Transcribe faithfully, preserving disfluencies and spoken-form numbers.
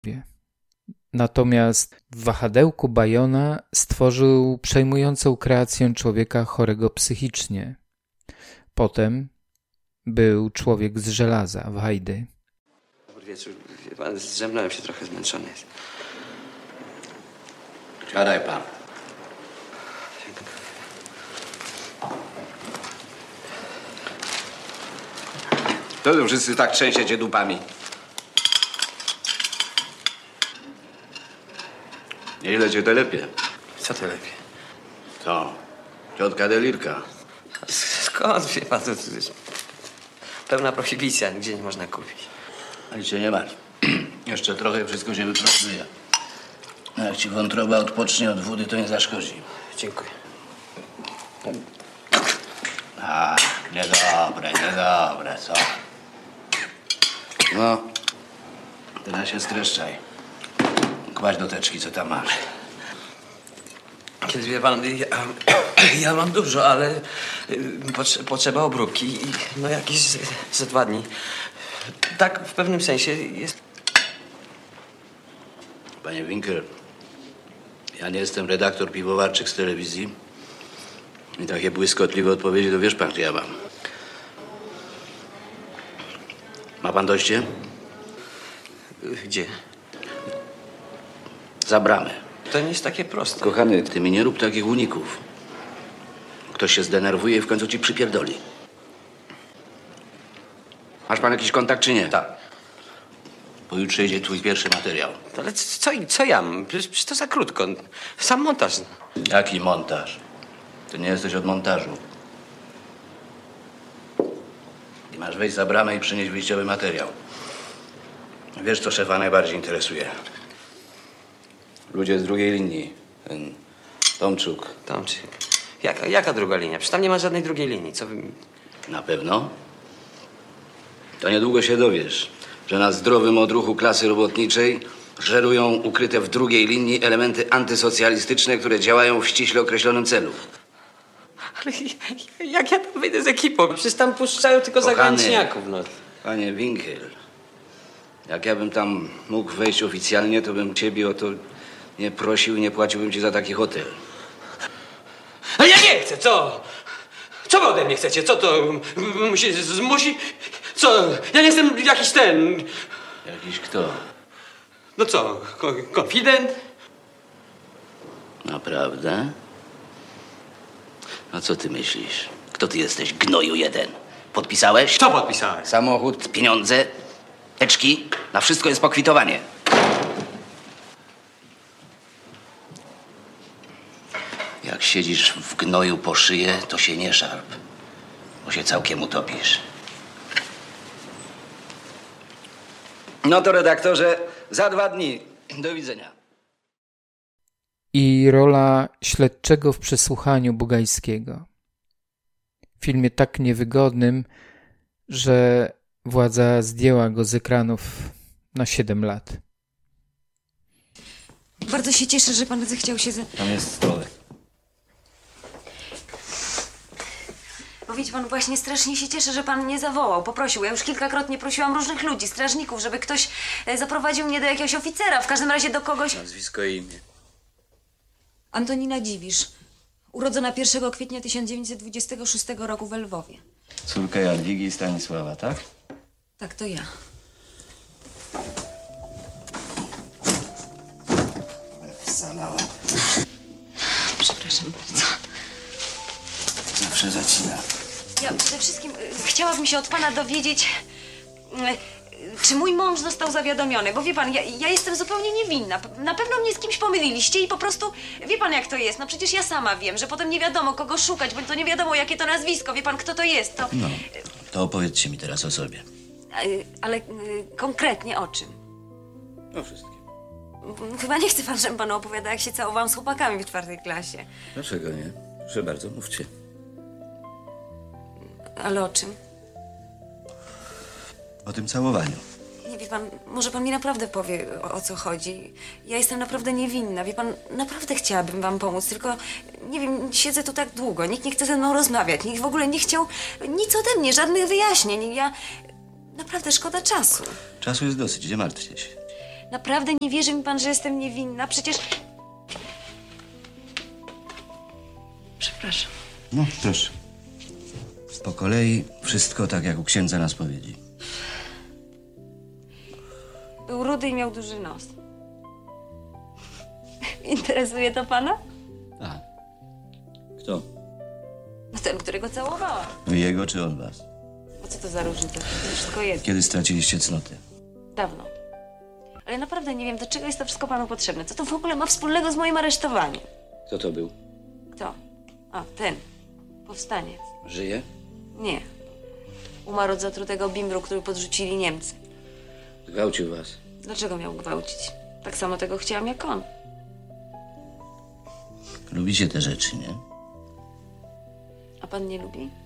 Natomiast w wahadełku Bayona stworzył przejmującą kreację człowieka chorego psychicznie. Potem był Człowiek z żelaza w Hajdy. Dobry wieczór. Wie pan, zdrzemnąłem się, trochę zmęczony jest. Siadaj pan. To tu wszyscy tak trzęsiecie dupami. Nieźle cię telepie. Co to lepiej? Co? Ciotka Delirka. Skąd, wie pan, to, to jest pełna prohibicja, nigdzie nie można kupić. Ale się nie martw. Jeszcze trochę wszystko się wyprostuje. A jak ci wątroba odpocznie od wody, to nie zaszkodzi. Dziękuję. A, niedobre, niedobre, co? No, teraz się streszczaj. Kładź do teczki, co tam masz. Kiedy wie pan, ja, ja mam dużo, ale potrze, potrzeba obróbki i no jakieś ze, ze dwa dni. Tak w pewnym sensie jest... Panie Winkler, ja nie jestem redaktor piwowarczyk z telewizji i takie błyskotliwe odpowiedzi to wiesz pan, gdzie ja mam. Ma pan dojście? Gdzie? Za bramę. To nie jest takie proste. Kochany, ty mi nie rób takich uników. Ktoś się zdenerwuje i w końcu ci przypierdoli. Masz pan jakiś kontakt, czy nie? Tak. Pojutrze idzie twój pierwszy materiał. Ale co, co ja mam? Przecież to za krótko. Sam montaż. Jaki montaż? Ty nie jesteś od montażu. I masz wejść za bramę i przynieść wyjściowy materiał. Wiesz, co szefa najbardziej interesuje? Ludzie z drugiej linii. Ten Tomczuk. Tomczyk. Jaka, jaka druga linia? Przecież tam nie ma żadnej drugiej linii. Co wy... Na pewno? To niedługo się dowiesz, że na zdrowym odruchu klasy robotniczej żerują ukryte w drugiej linii elementy antysocjalistyczne, które działają w ściśle określonym celu. Ale jak ja tam wyjdę z ekipą? Przecież tam puszczają tylko Kochany, zagraniczniaków, no. Panie Winkel, jak ja bym tam mógł wejść oficjalnie, to bym ciebie o to nie prosił i nie płaciłbym ci za taki hotel. Ale ja nie chcę, co? Co wy ode mnie chcecie? Co to? Musi, zmusi? Co? Ja nie jestem jakiś ten... Jakiś kto? No co? Ko konfident? Naprawdę? A co ty myślisz? Kto ty jesteś, gnoju jeden? Podpisałeś? Co podpisałem? Samochód, pieniądze, teczki, na wszystko jest pokwitowanie. Jak siedzisz w gnoju po szyję, to się nie szarp, bo się całkiem utopisz. No to redaktorze, za dwa dni. Do widzenia. I rola śledczego w przesłuchaniu Bugajskiego. W filmie tak niewygodnym, że władza zdjęła go z ekranów na siedem lat. Bardzo się cieszę, że pan zechciał się... Ze... Tam jest stołek. Bo wiecie pan, właśnie strasznie się cieszę, że pan mnie zawołał, poprosił. Ja już kilkakrotnie prosiłam różnych ludzi, strażników, żeby ktoś zaprowadził mnie do jakiegoś oficera, w każdym razie do kogoś... Nazwisko i imię. Antonina Dziwisz, urodzona pierwszego kwietnia tysiąc dziewięćset dwudziestego szóstego roku we Lwowie. Córka Jadwigi i Stanisława, tak? Tak, to ja. Wsalała. Przepraszam bardzo. Zawsze zacina. Ja przede wszystkim y, chciałabym się od pana dowiedzieć, y, czy mój mąż został zawiadomiony, bo wie pan, ja, ja jestem zupełnie niewinna. Na pewno mnie z kimś pomyliliście i po prostu, wie pan jak to jest, no przecież ja sama wiem, że potem nie wiadomo kogo szukać, bo to nie wiadomo jakie to nazwisko, wie pan kto to jest, to... No, to opowiedzcie mi teraz o sobie. Y, ale y, konkretnie o czym? O wszystkim. Chyba nie chce pan, żebym panu opowiadała, jak się całowałam z chłopakami w czwartej klasie. Dlaczego nie? Proszę bardzo, mówcie. Ale o czym? O tym całowaniu. Nie, wie pan, może pan mi naprawdę powie, o, o co chodzi. Ja jestem naprawdę niewinna, wie pan, naprawdę chciałabym wam pomóc, tylko, nie wiem, siedzę tu tak długo, nikt nie chce ze mną rozmawiać, nikt w ogóle nie chciał nic ode mnie, żadnych wyjaśnień. Ja... Naprawdę szkoda czasu. Czasu jest dosyć, nie martwcie się. Naprawdę nie wierzy mi pan, że jestem niewinna? Przecież... Przepraszam. No, proszę. Po kolei wszystko tak, jak u księdza na spowiedzi. Był rudy i miał duży nos. Interesuje to pana? A. Kto? No ten, którego całowałam. Wy jego czy on was? No co to za różnica? To wszystko jedno. Kiedy straciliście cnotę? Dawno. Ale naprawdę nie wiem, do czego jest to wszystko panu potrzebne. Co to w ogóle ma wspólnego z moim aresztowaniem? Kto to był? Kto? A, ten. Powstaniec. Żyje? Nie. Umarł od zatrutego bimbru, który podrzucili Niemcy. Gwałcił was. Dlaczego miał gwałcić? Tak samo tego chciałam jak on. Lubicie te rzeczy, nie? A pan nie lubi?